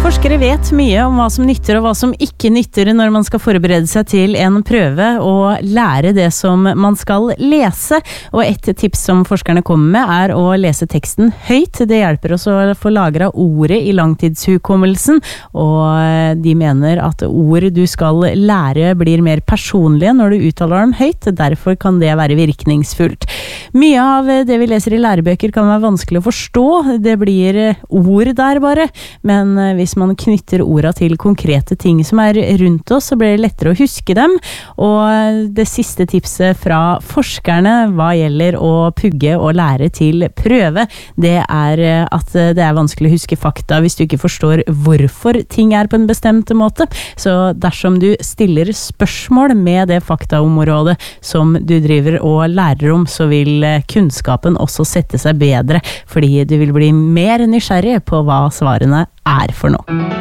Forskere vet mye om hva som nytter og hva som ikke nytter når man skal forberede seg til en prøve og lære det som man skal lese. Og et tips som forskerne kommer med å lese teksten høyt. Det hjelper oss å få lagret ordet i langtidshukommelsen, og de mener at ord du skal lære blir mer personlige når du uttaler dem høyt. Derfor kan det være virkningsfullt. Mye av det vi leser i lærebøker kan være vanskelig å forstå. Det blir ord der bare, men hvis man knytter orda til konkrete ting som rundt oss, så blir det lettere å huske dem. Og det siste tipset fra forskerne hva gjelder å pugge og lære til prøve, det at det vanskelig å huske fakta hvis du ikke forstår hvorfor ting på en bestemt måte. Så dersom du stiller spørsmål med det faktaområdet som du driver og lærer om, så vil kunnskapen også sette seg bedre, fordi du vil bli mer nysgjerrig på hva svarene for noe.